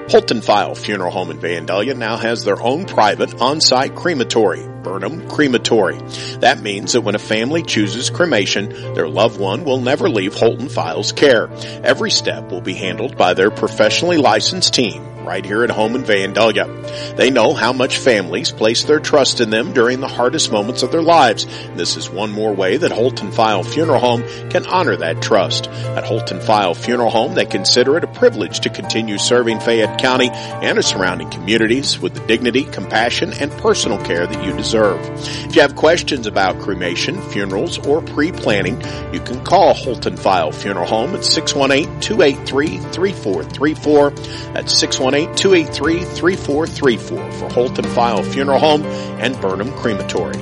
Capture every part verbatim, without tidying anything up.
Holton File Funeral Home in Vandalia now has their own private on-site crematory, Burnham Crematory. That means that when a family chooses cremation, their loved one will never leave Holton File's care. Every step will be handled by their professionally licensed team right here at home in Vandalia. They know how much families place their trust in them during the hardest moments of their lives. This is one more way that Holton File Funeral Home can honor that trust. At Holton File Funeral Home, they consider it a privilege to continue serving Fayette County and its surrounding communities with the dignity, compassion, and personal care that you deserve. If you have questions about cremation, funerals, or pre-planning, you can call Holton File Funeral Home at six one eight, two eight three, three four three four. That's six one eight, two eight three, three four three four for Holton File Funeral Home and Burnham Crematory.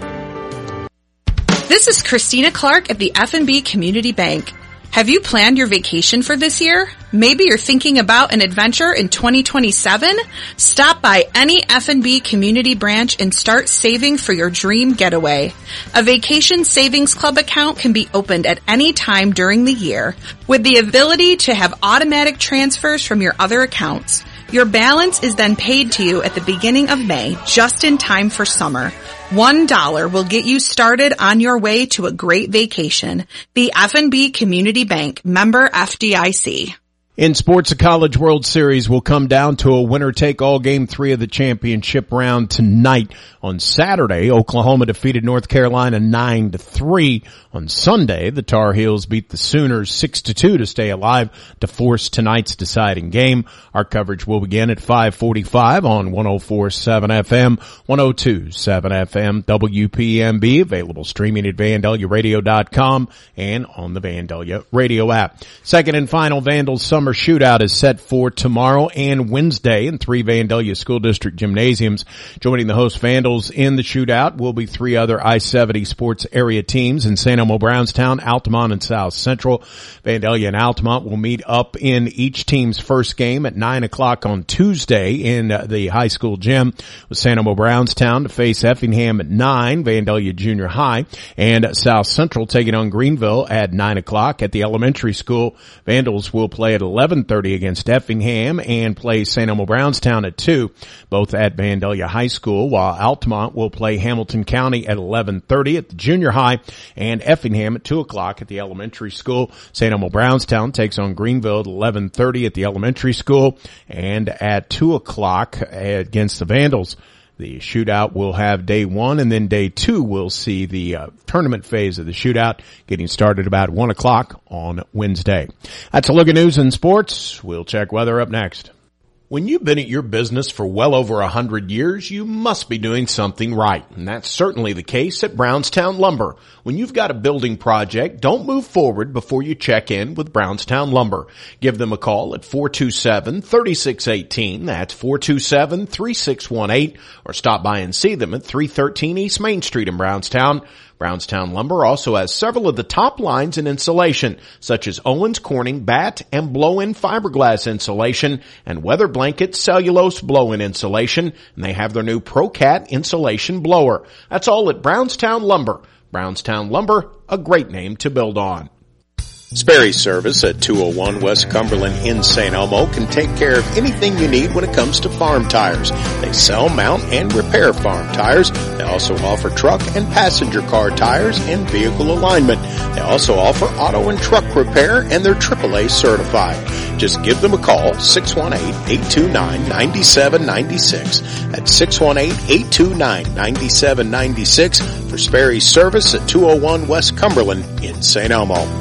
This is Christina Clark at the F and B Community Bank. Have you planned your vacation for this year? Maybe you're thinking about an adventure in twenty twenty-seven? Stop by any F and B community branch and start saving for your dream getaway. A vacation savings club account can be opened at any time during the year with the ability to have automatic transfers from your other accounts. Your balance is then paid to you at the beginning of May, just in time for summer. One dollar will get you started on your way to a great vacation. The F and B Community Bank, member F D I C. In sports, the College World Series will come down to a winner-take-all game three of the championship round tonight. On Saturday, Oklahoma defeated North Carolina nine to three. On Sunday, the Tar Heels beat the Sooners six to two to stay alive to force tonight's deciding game. Our coverage will begin at five forty-five on one oh four point seven F M, one oh two point seven F M, W P M B, available streaming at Vandalia Radio dot com and on the Vandalia Radio app. Second and final Vandals Summer Shootout is set for tomorrow and Wednesday in three Vandalia School District gymnasiums. Joining the host Vandals in the shootout will be three other I seventy sports area teams in Saint Elmo, Brownstown, Altamont, and South Central. Vandalia and Altamont will meet up in each team's first game at nine o'clock on Tuesday in the high school gym, with Saint Elmo, Brownstown to face Effingham at nine, Vandalia Junior High, and South Central taking on Greenville at nine o'clock. At the elementary school, Vandals will play at eleven thirty against Effingham and play Saint Elmo, Brownstown at two, both at Vandalia High School, while Altamont will play Hamilton County at eleven thirty at the junior high and Effingham at two o'clock at the elementary school. Saint Elmo, Brownstown takes on Greenville at eleven thirty at the elementary school, and at two o'clock against the Vandals. The shootout will have day one, and then day two will see the uh, tournament phase of the shootout getting started about one o'clock on Wednesday. That's a look at news and sports. We'll check weather up next. When you've been at your business for well over a hundred years, you must be doing something right. And that's certainly the case at Brownstown Lumber. When you've got a building project, don't move forward before you check in with Brownstown Lumber. Give them a call at four two seven, three six one eight. That's four two seven, three six one eight. Or stop by and see them at three thirteen East Main Street in Brownstown. Brownstown Lumber also has several of the top lines in insulation, such as Owens Corning batt and blow-in fiberglass insulation and Weather Blanket cellulose blow-in insulation, and they have their new ProCat insulation blower. That's all at Brownstown Lumber. Brownstown Lumber, a great name to build on. Sperry's Service at two oh one West Cumberland in Saint Elmo can take care of anything you need when it comes to farm tires. They sell, mount, and repair farm tires. They also offer truck and passenger car tires and vehicle alignment. They also offer auto and truck repair, and they're triple A certified. Just give them a call, six one eight, eight two nine, nine seven nine six. That's six one eight, eight two nine, nine seven nine six for Sperry's Service at two oh one West Cumberland in Saint Elmo.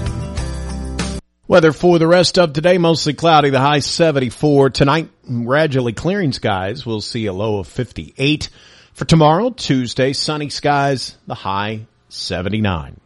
Weather for the rest of today, mostly cloudy, the high seventy-four. Tonight, gradually clearing skies. We'll see a low of fifty-eight. For tomorrow, Tuesday, sunny skies, the high seventy-nine.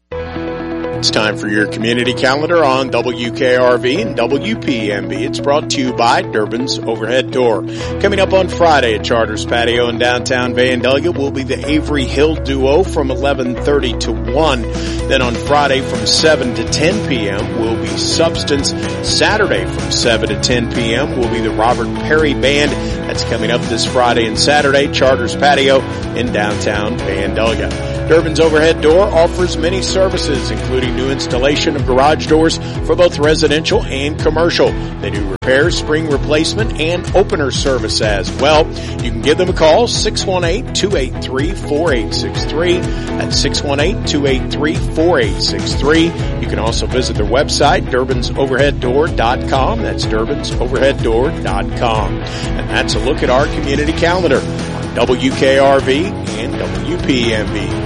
It's time for your community calendar on W K R V and W P M B. It's brought to you by Durbin's Overhead Door. Coming up on Friday at Charters Patio in downtown Vandalia will be the Avery Hill Duo from eleven thirty to one. Then on Friday from seven to ten p.m. will be Substance. Saturday from seven to ten p.m. will be the Robert Perry Band. That's coming up this Friday and Saturday, Charters Patio in downtown Vandalia. Durbin's Overhead Door offers many services, including new installation of garage doors for both residential and commercial. They do repairs, spring replacement, and opener service as well. You can give them a call, six one eight, two eight three, four eight six three. That's six one eight, two eight three, four eight six three. You can also visit their website, durbins overhead door dot com. That's durbins overhead door dot com. And that's a look at our community calendar on W K R V and W P M V.